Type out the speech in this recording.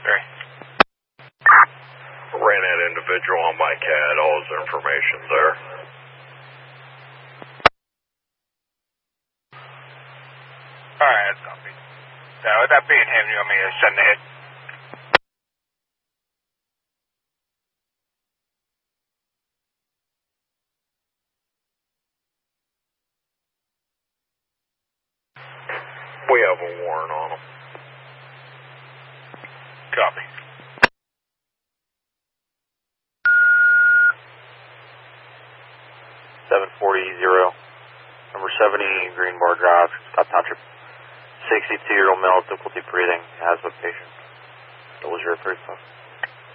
Ran that individual on my CAD, all his information's there. Alright, that's copy. So with that being him, you want me to send the hit? We have a warrant on him. Copy. Number 70, Green Bar Drive, Scott Township. 62-year-old male, difficulty breathing, asthma patient. What was your first one?